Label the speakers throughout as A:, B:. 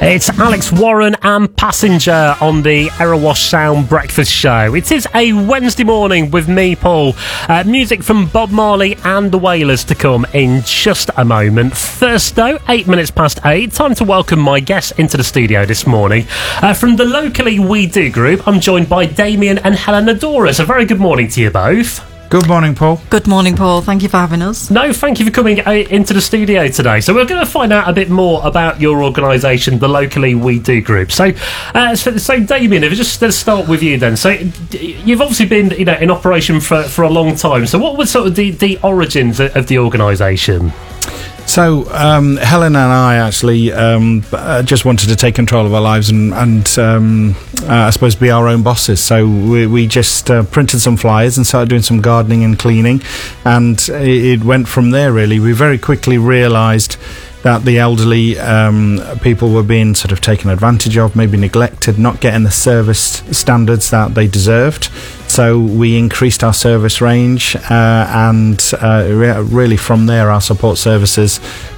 A: It's Alex Warren and Passenger on the Erewash Sound Breakfast Show. It is a Wednesday morning with me, Paul. Music from Bob Marley and the Wailers to come in just a moment. First, though, 8 minutes past 8. Time to welcome my guests into the studio this morning. From the Locally We Do group, I'm joined by Damien and Helena Doris. A very good morning to you both.
B: Good morning, Paul.
C: Good morning, Paul. Thank you for having us.
A: No, thank you for coming into the studio today. So we're going to find out a bit more about your organisation, the Locally We Do group. So Damien, if we just start with you then. So you've obviously been, in operation for a long time. So what was sort of the origins of the organisation?
B: So, Helen and I actually just wanted to take control of our lives and I suppose be our own bosses. So we just printed some flyers and started doing some gardening and cleaning, and it went from there, really. We very quickly realised that the elderly people were being sort of taken advantage of, maybe neglected, not getting the service standards that they deserved. So we increased our service range, and really from there our support services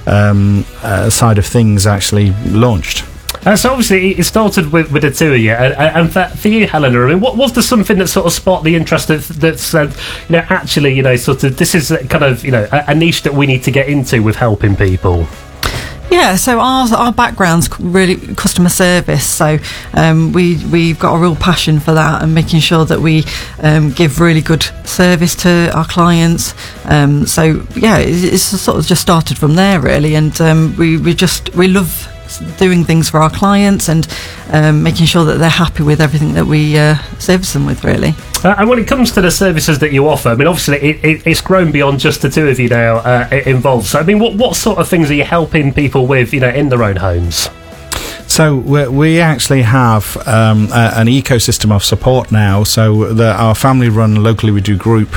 B: side of things actually launched.
A: So obviously it started with the two of you, and for you, Helena, I mean, what was there something that sort of sparked the interest that said, actually, sort of this is kind of, a niche that we need to get into with helping people?
C: Yeah, so our background's really customer service, so we've got a real passion for that and making sure that we give really good service to our clients. So yeah, it's sort of just started from there, really, and we love doing things for our clients and making sure that they're happy with everything that we service them with, really.
A: And when it comes to the services that you offer, I mean, obviously it's grown beyond just the two of you now involved. So, I mean, what sort of things are you helping people with, in their own homes?
B: So we actually have an ecosystem of support now. So our family-run Locally We Do group,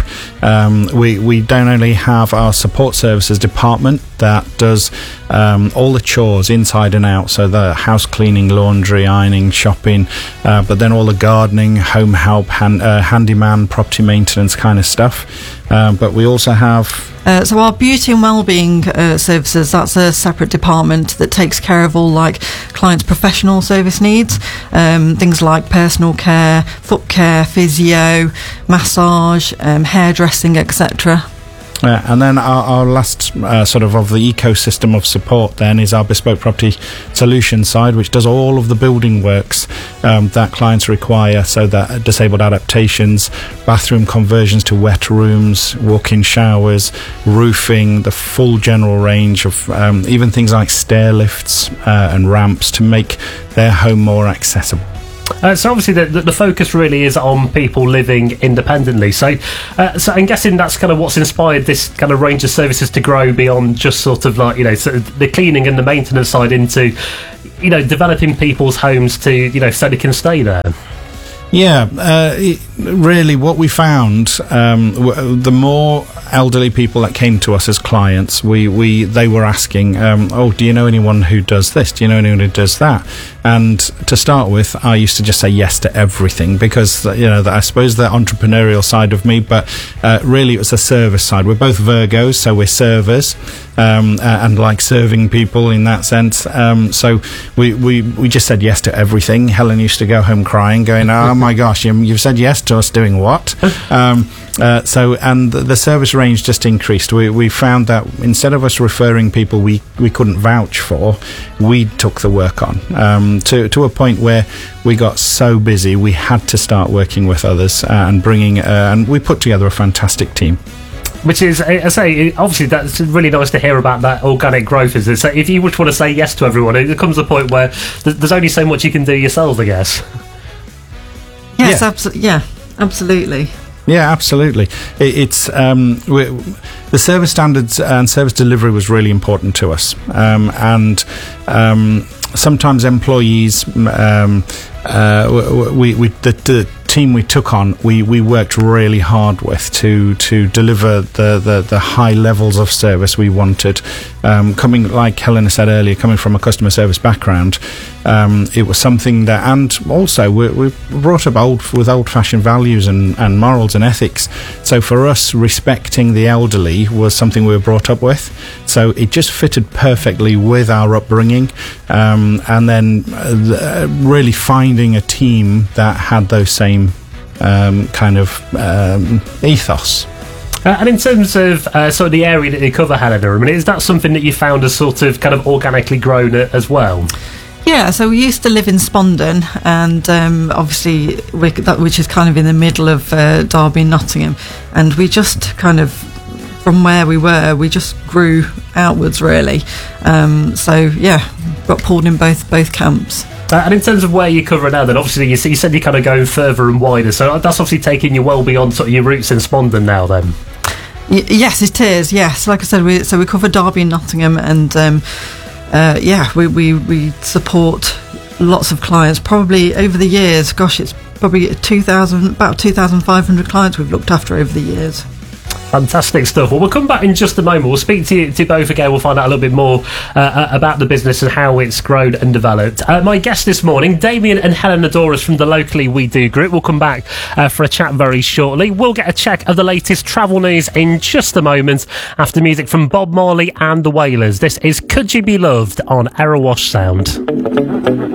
B: we don't only have our support services department that does all the chores inside and out, so the house cleaning, laundry, ironing, shopping, but then all the gardening, home help, handyman, property maintenance kind of stuff. But we also have...
C: So our beauty and wellbeing services, that's a separate department that takes care of all clients' professional service needs, things like personal care, foot care, physio, massage, hairdressing, etc.
B: And then our last sort of the ecosystem of support then is our bespoke property solution side, which does all of the building works that clients require, so that disabled adaptations, bathroom conversions to wet rooms, walk-in showers, roofing, the full general range of even things like stair lifts and ramps to make their home more accessible.
A: So obviously the focus really is on people living independently. So I'm guessing that's kind of what's inspired this kind of range of services to grow beyond just sort of sort of the cleaning and the maintenance side into, developing people's homes to, so they can stay there.
B: Yeah, really what we found, the more elderly people that came to us as clients, they were asking, do you know anyone who does this? Do you know anyone who does that? And to start with, I used to just say yes to everything because, I suppose the entrepreneurial side of me, but really it was the service side. We're both Virgos, so we're servers, and like serving people in that sense. So we just said yes to everything. Helen used to go home crying, going, oh my gosh, you've said yes to us doing what? And the service range just increased. We found that instead of us referring people we couldn't vouch for, we took the work on to a point where we got so busy we had to start working with others and bringing and we put together a fantastic team.
A: Which is, I say, obviously that's really nice to hear about that organic growth. Is it? So if you would want to say yes to everyone, it comes a point where there's only so much you can do yourselves, I guess.
C: Yes, yeah. Absolutely.
B: Yeah, absolutely. It's the service standards and service delivery was really important to us, and sometimes employees the team we took on, we worked really hard with to deliver the high levels of service we wanted. Coming, like Helena said earlier, coming from a customer service background, it was something that, and also we brought up with old-fashioned values and morals and ethics. So for us, respecting the elderly was something we were brought up with. So it just fitted perfectly with our upbringing, and then really finding a team that had those same kind of ethos.
A: And in terms of sort of the area that you cover, Helena, I mean, is that something that you found has sort of kind of organically grown as well?
C: Yeah, so we used to live in Spondon, and obviously, which is kind of in the middle of Derby and Nottingham, and we just kind of, from where we were, we just grew outwards, really. So yeah, got pulled in both camps.
A: And in terms of where you cover now, then obviously you said you're kind of going further and wider, so that's obviously taking you well beyond sort of your roots in Spondon now, then.
C: Yes, it is. Yes, like I said, we cover Derby and Nottingham, and we support lots of clients. Probably over the years, gosh, it's probably about 2,500 clients we've looked after over the years.
A: Fantastic stuff. Well, we'll come back in just a moment. We'll speak to you both again. We'll find out a little bit more about the business and how it's grown and developed. My guests this morning, Damien and Helena Doris from the Locally We Do group. We'll come back for a chat very shortly. We'll get a check of the latest travel news in just a moment after music from Bob Marley and the Wailers. This is Could You Be Loved on Erewash Sound.